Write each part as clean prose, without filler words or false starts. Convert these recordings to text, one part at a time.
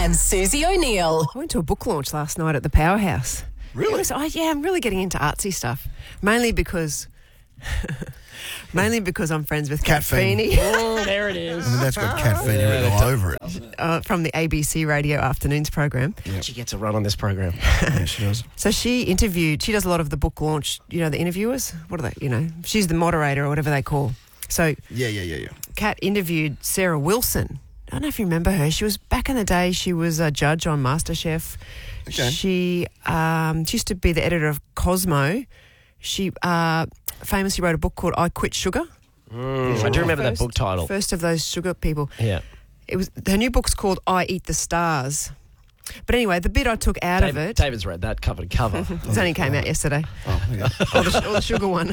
and Susie O'Neill. I went to a book launch last night at the Powerhouse. Really? I'm really getting into artsy stuff. Mainly because I'm friends with Kat Feeney. Oh, there it is. I mean, that's got Kat Feeney written all over it. From the ABC Radio Afternoons program. She gets a run on this program. Yeah, she does. So she does a lot of the book launch, the interviewers. What are they, she's the moderator or whatever they call. So Yeah. Kat interviewed Sarah Wilson. I don't know if you remember her. She was, back in the day, she was a judge on MasterChef. Okay. She used to be the editor of Cosmo. She famously wrote a book called I Quit Sugar. I do remember that book title. First of those sugar people. Yeah. Her new book's called I Eat the Stars. But anyway, the bit I took out of it... David's read that cover to cover. It only came out yesterday. Oh, okay. Or the sugar one.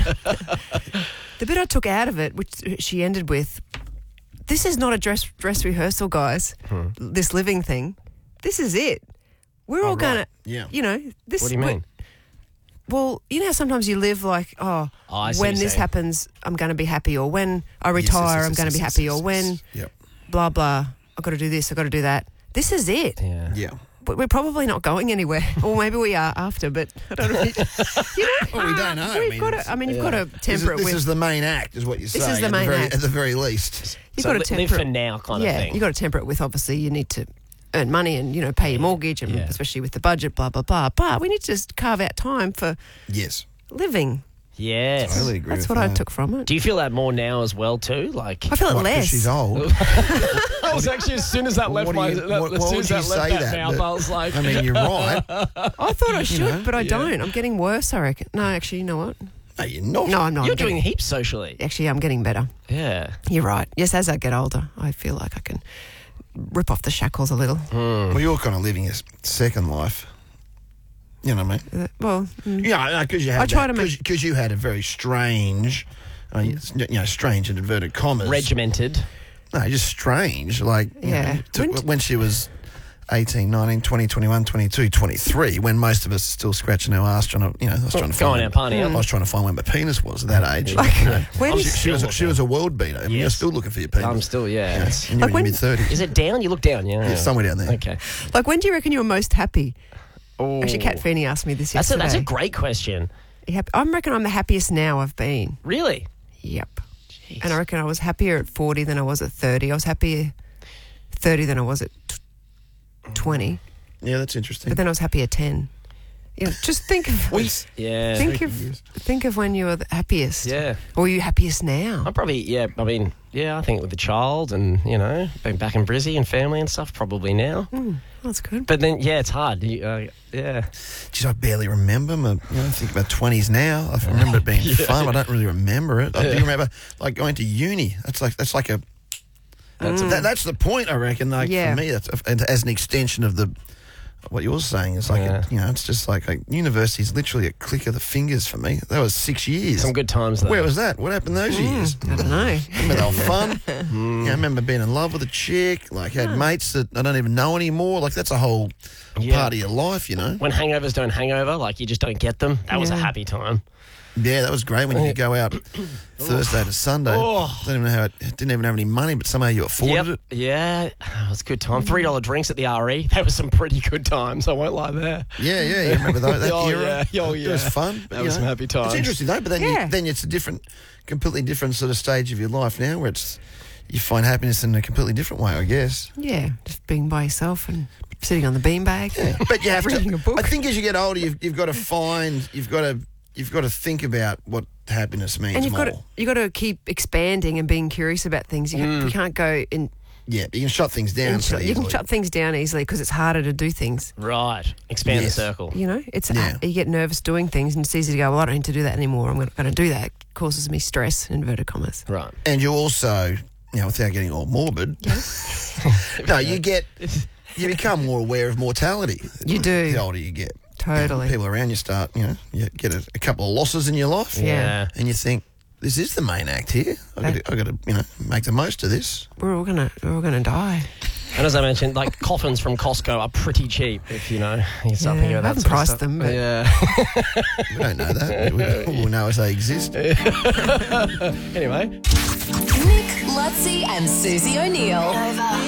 The bit I took out of it, which she ended with, this is not a dress rehearsal, guys, this living thing. This is it. We're all going to, this... What do you mean? Well, how sometimes you live like, I see when what this you're saying. happens, I'm going to be happy, or when I retire, I'm going to be happy, or when blah, blah, I've got to do this, I've got to do that. This is it. Yeah. But we're probably not going anywhere. Or maybe we are after, but I don't know. Well, we don't know. You've got to temper it with... This is the main act, is what you're saying. This is the main act. At the very least. You've So got to live temper for now kind of Yeah, thing. you've got to temper it with, obviously, you need to earn money and, pay your mortgage, and especially with the budget, blah, blah, blah. But we need to just carve out time for Yes. living. Yes. Totally agree That's with what I that. took from it. Do you feel that more now as well too? Like I feel it What, 'cause less. she's old. I was actually, as soon as that left Why would you say that? mouth, But, I was like, I mean, you're right. I thought I should, but I don't. I'm getting worse, I reckon. No, actually, you know what? No, you're not. No, I'm not. you're I'm doing getting, heaps socially. actually, I'm getting better. Yeah. You're right. Yes, as I get older, I feel like I can rip off the shackles a little. Well, you're kind of living a second life. You know what I mean? Yeah, because you had I try to make- because you had a very strange, strange in inverted commas. Regimented. No, just strange. Like, Yeah. when she was 18, 19, 20, 21, 22, 23, when most of us are still scratching our ass trying to, I was trying to Going find out partying. I was trying to find where my penis was at that age. When I'm is- She was a world beater. I mean, you're Yes. still looking for your penis. I'm still, yeah. And you're in your when- mid-30s. Is it down? You look down, yeah. Yeah, somewhere down there. Okay. Like, when do you reckon you were most happy? Oh. Actually, Kat Feeney asked me this That's yesterday. a great question. I reckon I'm the happiest now I've been. Really? Yep. Jeez. And I reckon I was happier at 40 than I was at 30. I was happier 30 than I was at 20. Yeah, that's interesting. But then I was happy at 10. Just think of Yeah. think of when you were the happiest. Yeah. Or are you happiest now? I'm probably, I think with the child and, being back in Brizzy and family and stuff, probably now. That's good. But then, it's hard. Yeah. Geez, I barely remember my, I think about 20s now. I remember it being fun. I don't really remember it. I do remember, like, going to uni. That's like a... That's the point, I reckon. Like, Yeah. for me, that's as an extension of what you're saying is like, it's just like university is literally a click of the fingers for me. That was 6 years. Some good times, though. Where was that? What happened those years? I don't know. Remember they were fun. I remember being in love with a chick. Like, had mates that I don't even know anymore. Like, that's a whole part of your life, When hangovers don't hangover, like you just don't get them, that was a Yeah. happy time. Yeah, that was great when you could go out Thursday to Sunday. I don't even know how didn't even have any money, but somehow you afforded it. Yeah, it was a good time. $3 drinks at the RE. That was some pretty good times, I won't lie there. Yeah, you remember that era? Oh, It was fun. That was some happy times. It's interesting though, but then then it's a completely different sort of stage of your life now, where you find happiness in a completely different way, I guess. Yeah, just being by yourself and sitting on the beanbag. Yeah. But you have reading to. a book. I think as you get older, you've got to think about what happiness means And you've more. got to keep expanding and being curious about things. You can't go in. Yeah, but you can shut things down so You can easily. shut things down easily because it's harder to do things. Right. Expand Yes. the circle. It's Yeah. you get nervous doing things, and it's easy to go, well, I don't need to do that anymore. I'm not going to do that. It causes me stress, in inverted commas. Right. And you also, without getting all morbid, you become more aware of mortality. You do. The older you get. Totally. People around you start, you get a couple of losses in your life. Yeah. And you think, this is the main act here. I've got to, make the most of this. We're all gonna die. And as I mentioned, like coffins from Costco are pretty cheap if you start thinking I about that haven't sort of priced stuff. them, but- Yeah. We don't know that. We'll know as they exist. Anyway. Nick, Lutzi, and Susie O'Neill. Nova.